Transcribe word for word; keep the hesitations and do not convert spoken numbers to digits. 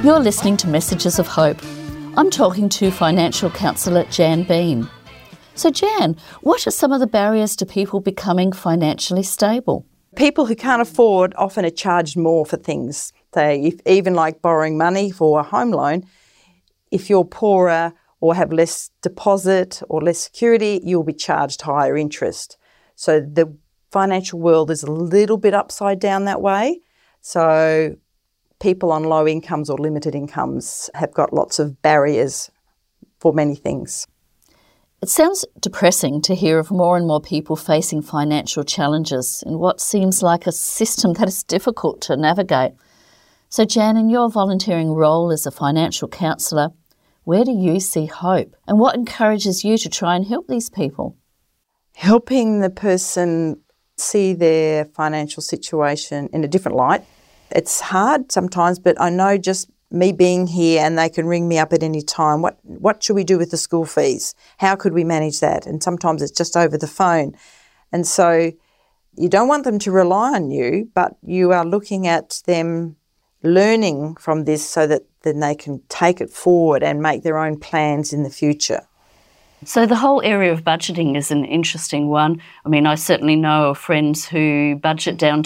You're listening to Messages of Hope. I'm talking to financial counsellor Jan Bean. So Jan, what are some of the barriers to people becoming financially stable? People who can't afford often are charged more for things. They, if, even like borrowing money for a home loan, if you're poorer or have less deposit or less security, you'll be charged higher interest. So the financial world is a little bit upside down that way. So people on low incomes or limited incomes have got lots of barriers for many things. It sounds depressing to hear of more and more people facing financial challenges in what seems like a system that is difficult to navigate. So Jan, in your volunteering role as a financial counsellor, where do you see hope and what encourages you to try and help these people? Helping the person see their financial situation in a different light. It's hard sometimes, but I know just me being here and they can ring me up at any time. What what should we do with the school fees? How could we manage that? And sometimes it's just over the phone. And so you don't want them to rely on you, but you are looking at them learning from this so that then they can take it forward and make their own plans in the future. So the whole area of budgeting is an interesting one. I mean, I certainly know of friends who budget down